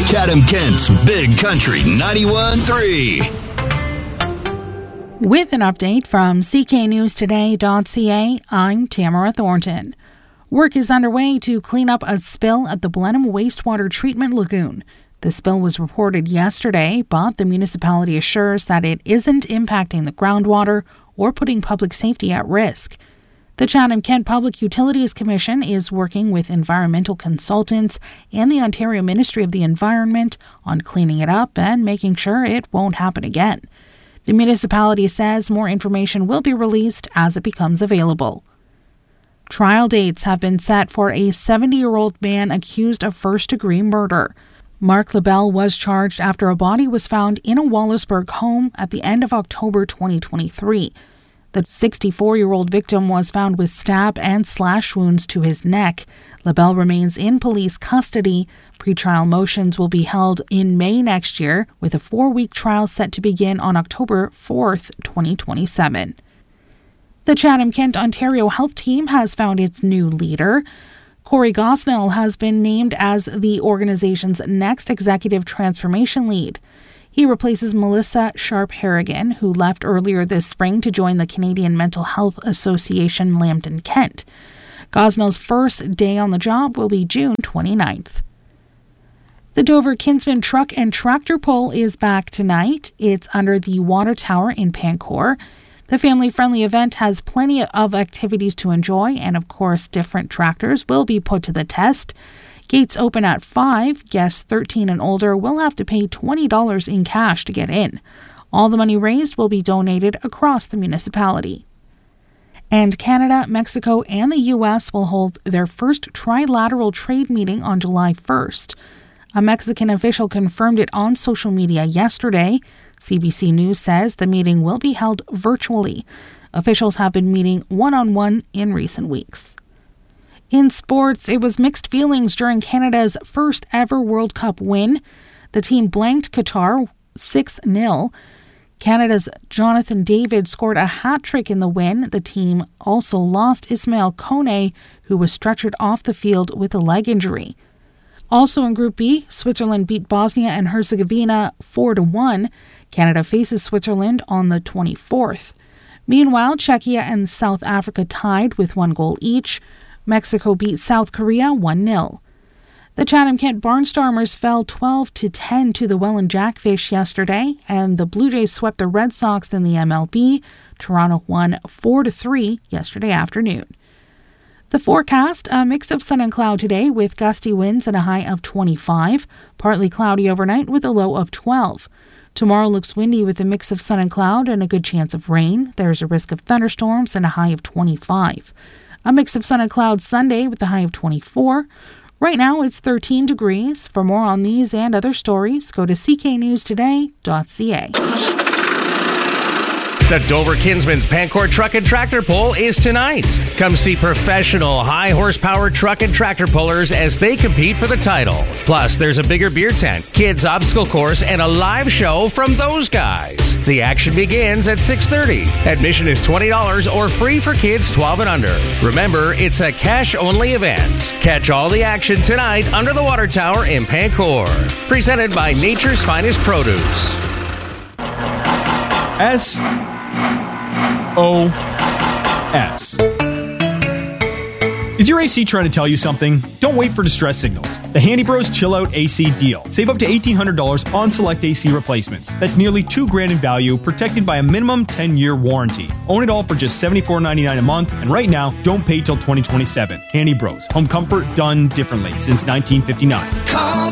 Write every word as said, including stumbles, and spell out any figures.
Chatham-Kent's Big Country ninety-one point three. With an update from C K News Today dot C A, I'm Tamara Thornton. Work is underway to clean up a spill at the Blenheim Wastewater Treatment Lagoon. The spill was reported yesterday, but the municipality assures that it isn't impacting the groundwater or putting public safety at risk. The Chatham-Kent Public Utilities Commission is working with environmental consultants and the Ontario Ministry of the Environment on cleaning it up and making sure it won't happen again. The municipality says more information will be released as it becomes available. Trial dates have been set for a seventy-year-old man accused of first-degree murder. Mark LaBelle was charged after a body was found in a Wallaceburg home at the end of October twenty twenty-three. The sixty-four-year-old victim was found with stab and slash wounds to his neck. LaBelle remains in police custody. Pretrial motions will be held in May next year, with a four-week trial set to begin on October fourth, twenty twenty-seven. The Chatham-Kent Ontario Health Team has found its new leader. Corey Gosnell has been named as the organization's next executive transformation lead. He replaces Melissa Sharp-Harrigan, who left earlier this spring to join the Canadian Mental Health Association Lambton Kent. Gosnell's first day on the job will be June twenty-ninth. The Dover Kinsman Truck and Tractor Pull is back tonight. It's under the Water Tower in Pancourt. The family-friendly event has plenty of activities to enjoy, and of course, different tractors will be put to the test. Gates open at five. Guests thirteen and older will have to pay twenty dollars in cash to get in. All the money raised will be donated across the municipality. And Canada, Mexico, and the U S will hold their first trilateral trade meeting on July first. A Mexican official confirmed it on social media yesterday. C B C News says the meeting will be held virtually. Officials have been meeting one-on-one in recent weeks. In sports, it was mixed feelings during Canada's first ever World Cup win. The team blanked Qatar six nil. Canada's Jonathan David scored a hat-trick in the win. The team also lost Ismail Kone, who was stretchered off the field with a leg injury. Also in Group B, Switzerland beat Bosnia and Herzegovina four to one. Canada faces Switzerland on the twenty-fourth. Meanwhile, Czechia and South Africa tied with one goal each. Mexico beat South Korea one nil. The Chatham-Kent Barnstormers fell twelve to ten to the Welland Jackfish yesterday, and the Blue Jays swept the Red Sox in the M L B. Toronto won four to three yesterday afternoon. The forecast, a mix of sun and cloud today with gusty winds and a high of twenty-five. Partly cloudy overnight with a low of twelve. Tomorrow looks windy with a mix of sun and cloud and a good chance of rain. There's a risk of thunderstorms and a high of twenty-five. A mix of sun and clouds Sunday with a high of twenty-four. Right now it's thirteen degrees. For more on these and other stories, go to C K News Today dot C A. The Dover Kinsman's Pancourt Truck and Tractor Pull is tonight. Come see professional, high-horsepower truck and tractor pullers as they compete for the title. Plus, there's a bigger beer tent, kids' obstacle course, and a live show from those guys. The action begins at six thirty. Admission is twenty dollars or free for kids twelve and under. Remember, it's a cash-only event. Catch all the action tonight under the Water Tower in Pancourt. Presented by Nature's Finest Produce. S O S. Is your A C trying to tell you something? Don't wait for distress signals. The Handy Bros Chill Out A C deal. Save up to eighteen hundred dollars on select A C replacements. That's nearly two grand in value, protected by a minimum ten-year warranty. Own it all for just seventy-four ninety-nine a month, and right now, don't pay till twenty twenty-seven. Handy Bros. Home comfort done differently since nineteen fifty-nine. Call